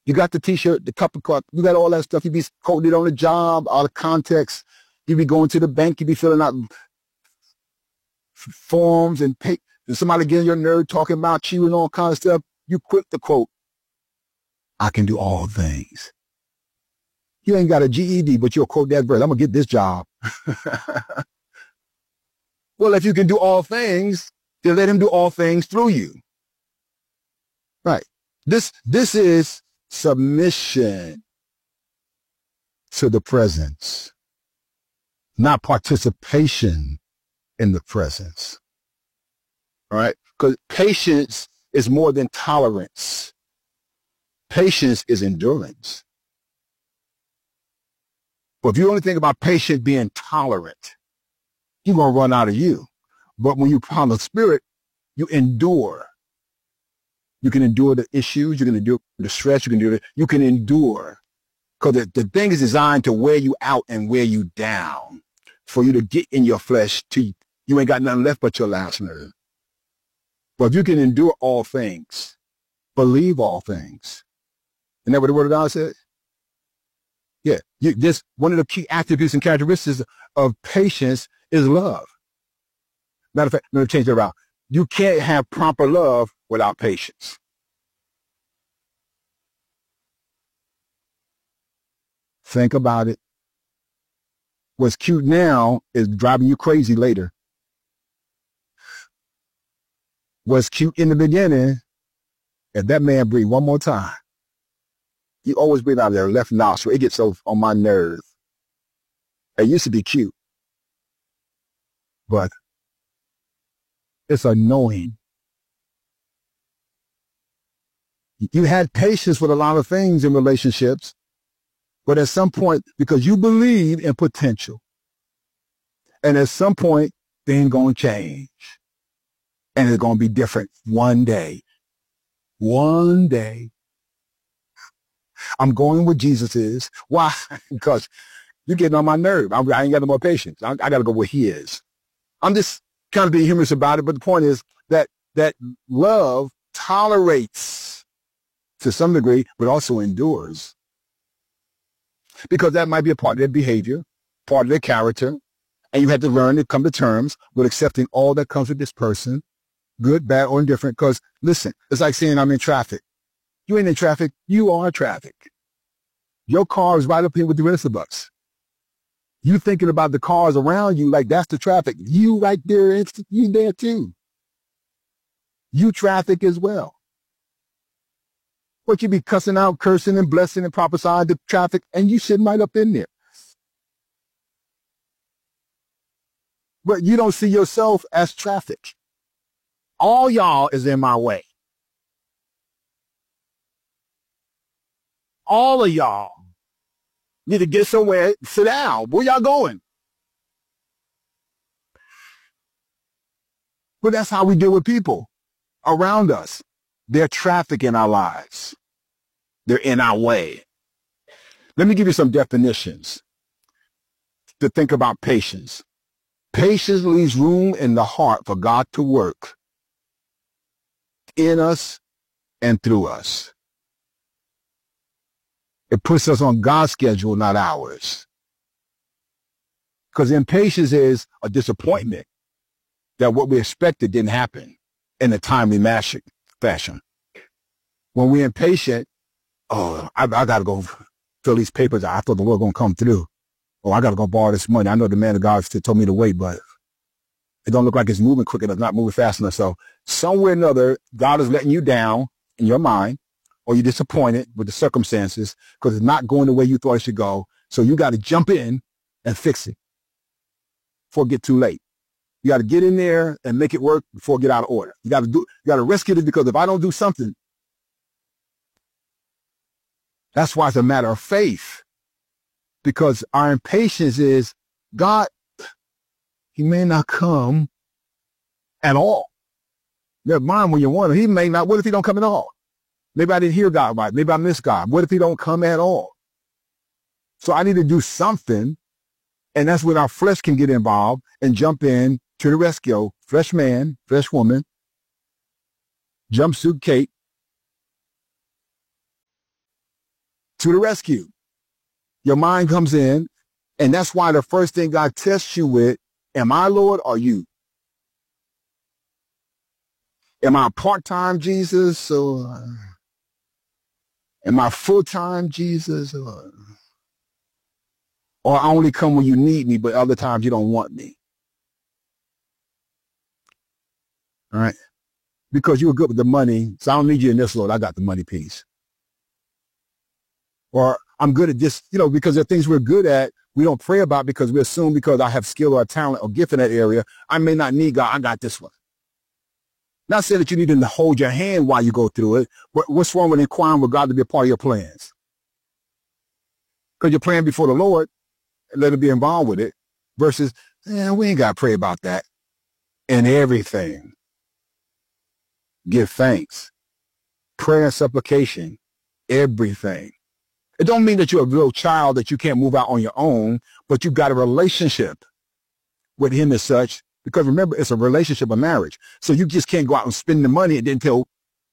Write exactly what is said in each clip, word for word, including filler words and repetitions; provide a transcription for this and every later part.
You got the T-shirt, the cup of coffee, you got all that stuff. You be quoting it on the job, out of context. You be going to the bank, you be filling out forms and pay. And somebody getting your nerve talking about you and all kinds of stuff. You quit the quote, I can do all things. You ain't got a G E D, but you'll quote that verse. I'm going to get this job. Well, if you can do all things, then let him do all things through you. Right. This, this is submission to the presence, not participation in the presence. All right. Because patience is more than tolerance. Patience is endurance. But if you only think about patience being tolerant, you're going to run out of you. But when you pound the Spirit, you endure. You can endure the issues. You can endure the stress. You can do it. You can endure. Because the, the thing is designed to wear you out and wear you down. For you to get in your flesh, to you ain't got nothing left but your last nerve. But if you can endure all things, believe all things. Isn't that what the Word of God says? Yeah. You, this, one of the key attributes and characteristics of patience is love. Matter of fact, let me change it around. You can't have proper love without patience. Think about it. What's cute now is driving you crazy later. What's cute in the beginning, if that man breathe one more time, you always breathe out of their left nostril. It gets so on my nerve. It used to be cute, but it's annoying. You had patience with a lot of things in relationships, but at some point, because you believe in potential, and at some point, things going to change, and it's going to be different one day. One day. I'm going where Jesus is. Why? Because you're getting on my nerve. I, I ain't got no more patience. I, I got to go where he is. I'm just kind of being humorous about it, but the point is that that love tolerates to some degree, but also endures. Because that might be a part of their behavior, part of their character, and you have to learn to come to terms with accepting all that comes with this person, good, bad, or indifferent. Because, listen, it's like saying I'm in traffic. You ain't in traffic. You are traffic. Your car is right up here with the rest of us. You thinking about the cars around you like that's the traffic. You right there, it's, you there too. You traffic as well. But you be cussing out, cursing, and blessing and prophesying the traffic, and you sitting right up in there. But you don't see yourself as traffic. All y'all is in my way. All of y'all need to get somewhere, sit down. Where y'all going? But that's how we deal with people around us. They're traffic in our lives. They're in our way. Let me give you some definitions to think about patience. Patience leaves room in the heart for God to work in us and through us. It puts us on God's schedule, not ours. Because impatience is a disappointment that what we expected didn't happen in a timely fashion. When we're impatient, oh, I, I got to go fill these papers. I thought the Lord was going to come through. Oh, I got to go borrow this money. I know the man of God still told me to wait, but it don't look like it's moving quick enough, not moving fast enough. So somewhere or another, God is letting you down in your mind, or you're disappointed with the circumstances because it's not going the way you thought it should go. So you got to jump in and fix it before it get too late. You got to get in there and make it work before it get out of order. You got to do, you got to rescue it, because if I don't do something, that's why it's a matter of faith, because our impatience is God, he may not come at all. Never mind when you want him. He may not. What if he don't come at all? Maybe I didn't hear God right. Maybe I missed God. What if he don't come at all? So I need to do something. And that's when our flesh can get involved and jump in to the rescue. Fresh man, fresh woman, jumpsuit Kate. to the rescue. Your mind comes in, and that's why the first thing God tests you with, am I Lord or you? Am I part-time Jesus or am I full-time Jesus? Or, or I only come when you need me, but other times you don't want me? All right? Because you were good with the money, so I don't need you in this, Lord. I got the money piece. Or I'm good at this, you know, because there are things we're good at, we don't pray about because we assume because I have skill or talent or gift in that area, I may not need God. I got this one. Not saying that you need to hold your hand while you go through it, but what's wrong with inquiring with God to be a part of your plans? Because you're praying before the Lord and let him be involved with it versus, yeah, we ain't got to pray about that. And everything. Give thanks. Prayer and supplication. Everything. It don't mean that you're a real child that you can't move out on your own, but you've got a relationship with him as such. Because remember, it's a relationship, a marriage. So you just can't go out and spend the money and then tell,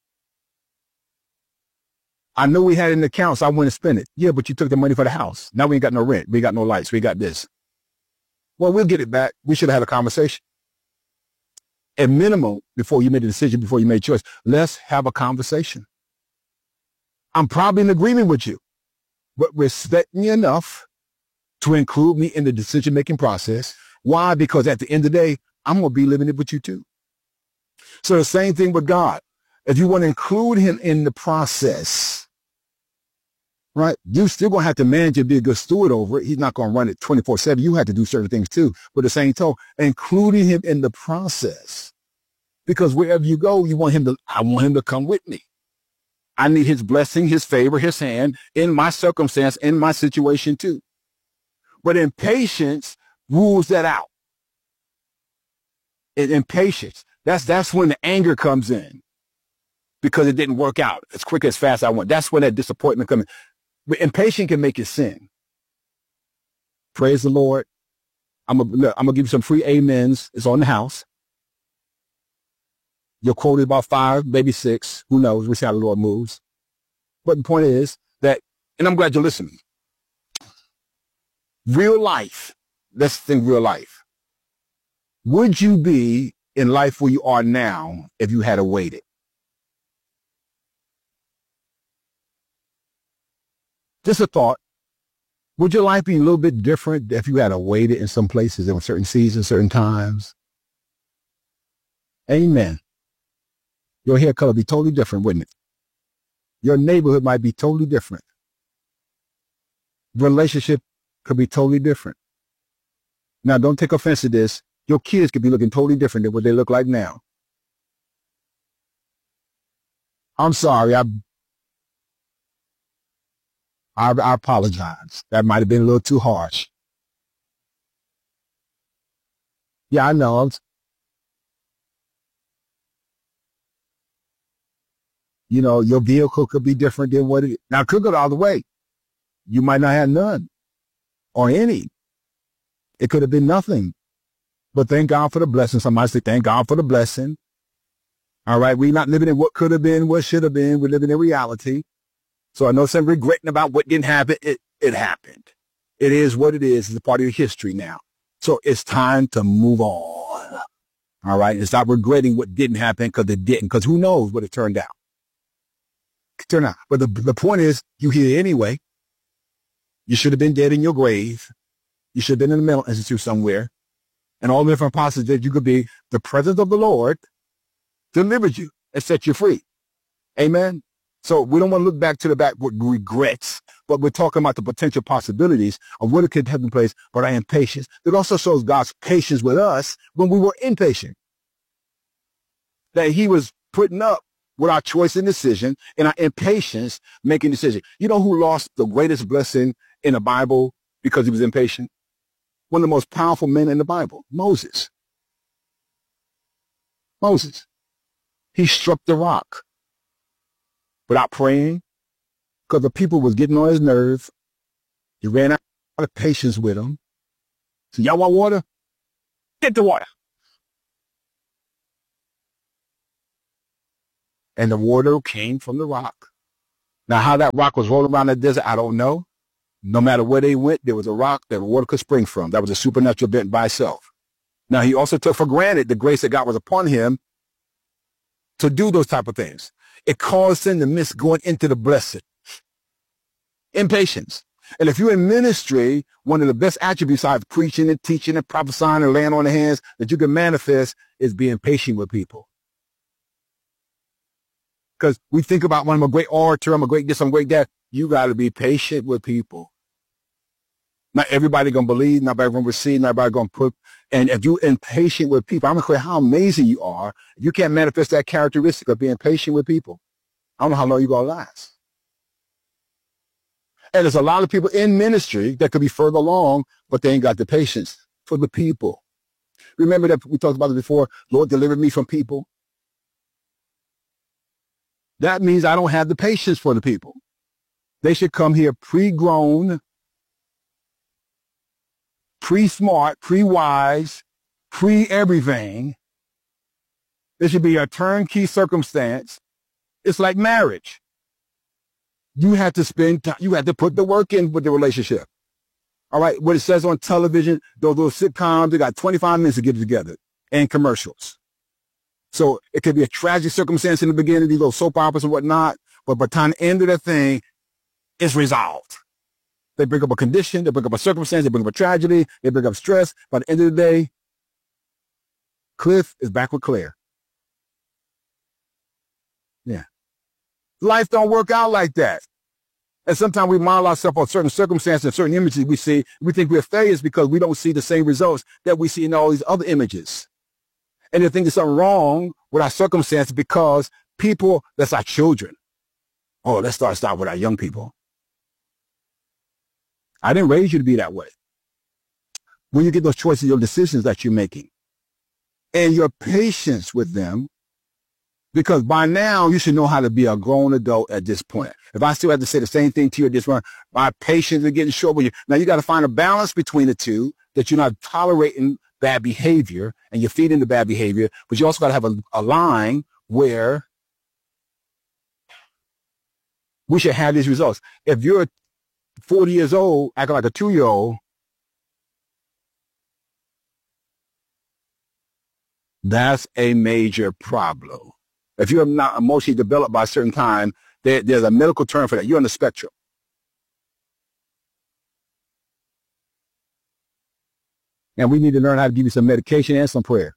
I know we had it in the account, so I went and spent it. Yeah, but you took the money for the house. Now we ain't got no rent. We got no lights. We got this. Well, we'll get it back. We should have had a conversation. At minimum, before you made a decision, before you made a choice, let's have a conversation. I'm probably in agreement with you, but respect me enough to include me in the decision-making process. Why? Because at the end of the day, I'm going to be living it with you too. So the same thing with God. If you want to include him in the process, right, you're still going to have to manage and be a good steward over it. He's not going to run it twenty-four seven. You have to do certain things too. But the same token, including him in the process. Because wherever you go, you want him to, I want him to come with me. I need his blessing, his favor, his hand in my circumstance, in my situation too. But impatience rules that out. In impatience, that's that's when the anger comes in because it didn't work out as quick as fast as I want. That's when that disappointment comes in. But impatience can make you sin. Praise the Lord. I'm gonna I'm gonna give you some free amens. It's on the house. You're quoted about five, maybe six. Who knows? We'll see how the Lord moves. But the point is that, and I'm glad you're listening. Real life. Let's think real life. Would you be in life where you are now if you had waited? Just a thought. Would your life be a little bit different if you had waited in some places in certain seasons, certain times? Amen. Your hair color would be totally different, wouldn't it? Your neighborhood might be totally different. Relationship could be totally different. Now, don't take offense to this. Your kids could be looking totally different than what they look like now. I'm sorry. I, I, I apologize. That might have been a little too harsh. Yeah, I know. You know, your vehicle could be different than what it is. Now, it could go the other way. You might not have none or any. It could have been nothing. But thank God for the blessing. Somebody say, thank God for the blessing. All right. We're not living in what could have been, what should have been. We're living in reality. So I know some regretting about what didn't happen. It, it happened. It is what it is. It's a part of your history now. So it's time to move on. All right. And stop regretting what didn't happen because it didn't. Because who knows what it turned out. Turn out. But the, the point is, you here anyway. You should have been dead in your grave. You should have been in a mental institute somewhere. And all the different possibilities that you could be. The presence of the Lord delivered you and set you free. Amen. So we don't want to look back to the back with regrets, but we're talking about the potential possibilities of what it could have in place, but our impatience. It also shows God's patience with us when we were impatient. That he was putting up with our choice and decision and our impatience making decisions. You know who lost the greatest blessing in the Bible because he was impatient? One of the most powerful men in the Bible, Moses. Moses. He struck the rock without praying because the people was getting on his nerve. He ran out of patience with them. So y'all want water? Get the water. And the water came from the rock. Now, how that rock was rolling around the desert, I don't know. No matter where they went, there was a rock that water could spring from. That was a supernatural event by itself. Now, he also took for granted the grace that God was upon him to do those type of things. It caused him to miss going into the blessed. Impatience. And if you're in ministry, one of the best attributes besides preaching and teaching and prophesying and laying on the hands that you can manifest is being patient with people. Because we think about, when I'm a great orator, I'm a great this, I'm a great that. You got to be patient with people. Not everybody going to believe, not everybody going to receive, not everybody going to put. And if you're impatient with people, I'm going to say how amazing you are. If you can't manifest that characteristic of being patient with people, I don't know how long you're going to last. And there's a lot of people in ministry that could be further along, but they ain't got the patience for the people. Remember that we talked about it before, Lord, deliver me from people. That means I don't have the patience for the people. They should come here pre-grown, pre-smart, pre-wise, pre-everything. There should be a turnkey circumstance. It's like marriage. You have to spend time, you have to put the work in with the relationship. All right, what it says on television, those little sitcoms, they got twenty-five minutes to get it together, and commercials. So it could be a tragic circumstance in the beginning, these little soap operas and whatnot, but by the time the end of that thing, it's resolved. They bring up a condition, they bring up a circumstance, they bring up a tragedy, they bring up stress. By the end of the day, Cliff is back with Claire. Yeah. Life don't work out like that. And sometimes we model ourselves on certain circumstances and certain images we see. We think we're failures because we don't see the same results that we see in all these other images. And they think there's something wrong with our circumstances because people, that's our children. Oh, let's start, start with our young people. I didn't raise you to be that way. When you get those choices, your decisions that you're making, and your patience with them, because by now you should know how to be a grown adult at this point. If I still have to say the same thing to you at this point, my patience is getting short with you. Now you got to find a balance between the two, that you're not tolerating bad behavior and you're feeding the bad behavior, but you also got to have a, a line where we should have these results. If you're forty years old, acting like a two-year-old, that's a major problem. If you're not emotionally developed by a certain time, there, there's a medical term for that. You're on the spectrum. And we need to learn how to give you some medication and some prayer.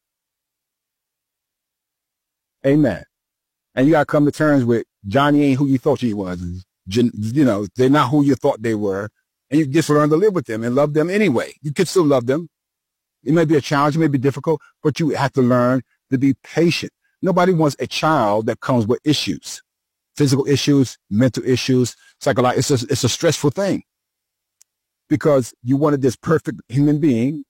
Amen. And you got to come to terms with Johnny ain't who you thought he was. You know, they're not who you thought they were. And you just learn to live with them and love them anyway. You can still love them. It may be a challenge, it may be difficult, but you have to learn to be patient. Nobody wants a child that comes with issues, physical issues, mental issues, psychological. It's a, it's a stressful thing because you wanted this perfect human being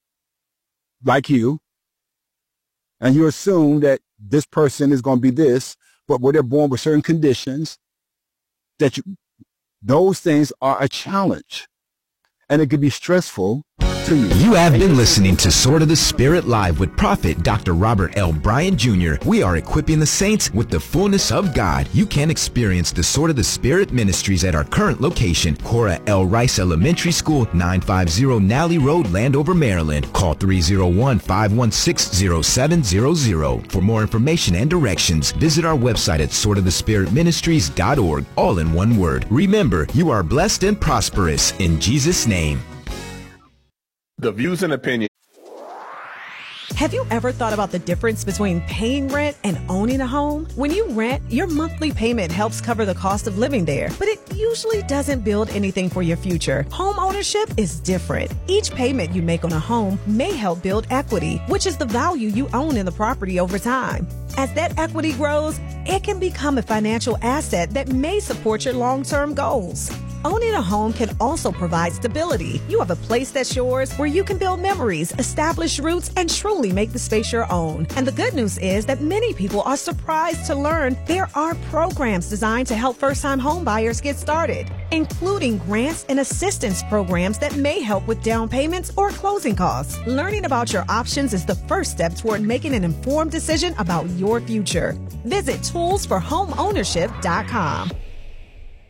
like you, and you assume that this person is going to be this, but when they're born with certain conditions, that you, those things are a challenge, and it could be stressful to you. You have been listening to Sword of the Spirit Live with Prophet Doctor Robert L. Bryant Junior We are equipping the saints with the fullness of God. You can experience the Sword of the Spirit ministries at our current location, Cora L. Rice Elementary School, nine fifty Nally Road, Landover, Maryland. Call three oh one, five one six, oh seven hundred. For more information and directions, visit our website at sword of the spirit ministries dot org, all in one word. Remember, you are blessed and prosperous in Jesus' name. The views and opinions. Have you ever thought about the difference between paying rent and owning a home? When you rent, your monthly payment helps cover the cost of living there, but it usually doesn't build anything for your future. Home ownership is different. Each payment you make on a home may help build equity, which is the value you own in the property over time. As that equity grows, it can become a financial asset that may support your long-term goals. Owning a home can also provide stability. You have a place that's yours where you can build memories, establish roots, and truly make the space your own. And the good news is that many people are surprised to learn there are programs designed to help first-time home buyers get started, including grants and assistance programs that may help with down payments or closing costs. Learning about your options is the first step toward making an informed decision about your future. Visit tools for home ownership dot com.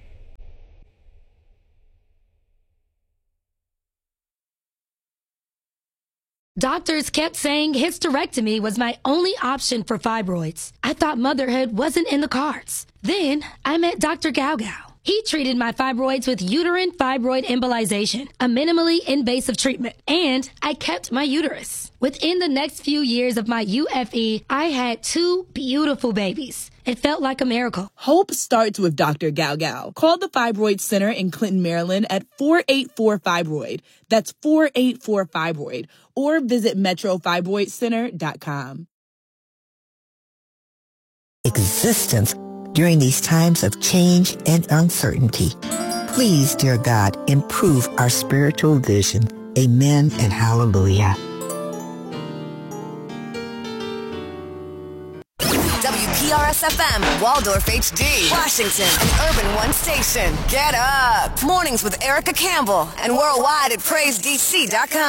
Doctors kept saying hysterectomy was my only option for fibroids. I thought motherhood wasn't in the cards. Then I met Doctor Gao Gao. He treated my fibroids with uterine fibroid embolization, a minimally invasive treatment, and I kept my uterus. Within the next few years of my U F E, I had two beautiful babies. It felt like a miracle. Hope starts with Doctor Gao Gao. Call the Fibroid Center in Clinton, Maryland at four eight four fibroid. That's four eight four fibroid. Or visit metro fibroid center dot com. Existence during these times of change and uncertainty. Please, dear God, improve our spiritual vision. Amen and hallelujah. W P R S F M, Waldorf H D, Washington, an Urban One station. Get up. Mornings with Erica Campbell and worldwide at praise d c dot com.